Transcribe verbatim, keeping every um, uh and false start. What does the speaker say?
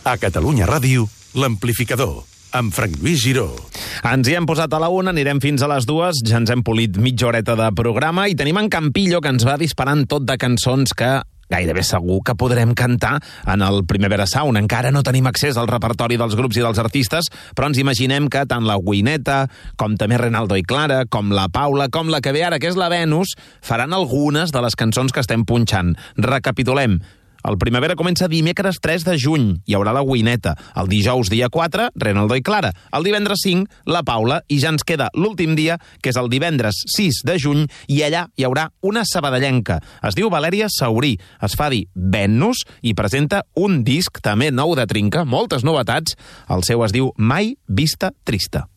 A Catalunya Ràdio, l'Amplificador, amb Frank Lluís Giró. Ens hi hem posat a la una, anirem fins a les dues, ja ens hem polit mitja horeta de programa i tenim en Campillo, que ens va disparant tot de cançons que gairebé segur que podrem cantar en el Primavera Sound. Encara no tenim accés al repertori dels grups i dels artistes, però ens imaginem que tant la Wineta, com també Renaldo i Clara, com la Paula, com la que ve ara, que és la Venus, faran algunes de les cançons que estem punxant. Recapitulem. El Primavera comença dimecres tres de juny. Hi haurà la Wineta. El dijous, dia quatre, Renaldo i Clara. El divendres cinc, la Paula. I ja ens queda l'últim dia, que és el divendres sis de juny, i allà hi haurà una sabadellenca. Es diu Valèria Saurí. Es fa dir Venus i presenta un disc també nou de trinca, moltes novetats. El seu es diu Mai Vista Trista.